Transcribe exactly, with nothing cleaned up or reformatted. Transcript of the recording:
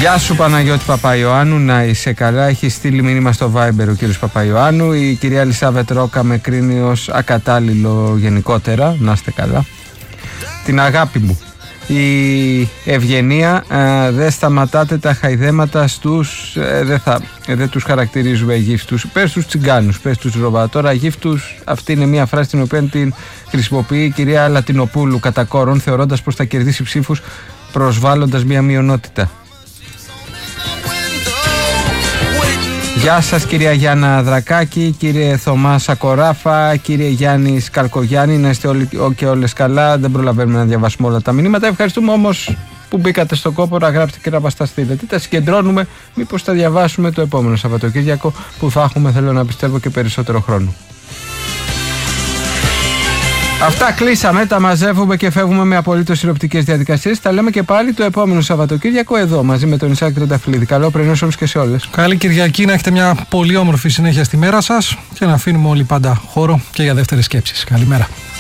Γεια σου Παναγιώτη Παπαϊωάννου, να είσαι καλά. Έχει στείλει μήνυμα στο Viber ο κύριος Παπαϊωάννου. Η κυρία Ελισάβετ Ρόκα με κρίνει ως ακατάλληλο γενικότερα. Να είστε καλά. Την αγάπη μου, η Ευγενία, ε, δεν σταματάτε τα χαϊδέματα στους, ε, δεν θα, ε, δεν τους χαρακτηρίζουμε γύφτους. Πες τους τσιγκάνους, πες τους ρομπά. Τώρα γύφτους, αυτή είναι μια φράση την οποία την χρησιμοποιεί η κυρία Λατινοπούλου κατά κόρον, θεωρώντας πως θα κερδίσει ψήφους προσβάλλοντας μια μειονότητα. Γεια σας κυρία Γιάννα Δρακάκη, κύριε Θωμά Σακοράφα, κύριε Γιάννη Σκαλκογιάννη, να είστε όλοι και όλες καλά. Δεν προλαβαίνουμε να διαβάσουμε όλα τα μηνύματα. Ευχαριστούμε όμως που μπήκατε στο κόπο να γράψετε και να μας τα στείλετε. Τα συγκεντρώνουμε, μήπως τα διαβάσουμε το επόμενο Σαββατοκύριακο που θα έχουμε, θέλω να πιστεύω, και περισσότερο χρόνο. Αυτά κλείσαμε, τα μαζεύουμε και φεύγουμε με απολύτως συνοπτικές διαδικασίες. Τα λέμε και πάλι το επόμενο Σαββατοκύριακο εδώ μαζί με τον Ισάκη Τρενταφυλλίδη. Καλό πρωινό σε όλους και σε όλες. Καλή Κυριακή, να έχετε μια πολύ όμορφη συνέχεια στη μέρα σας και να αφήνουμε όλοι πάντα χώρο και για δεύτερες σκέψεις. Καλημέρα.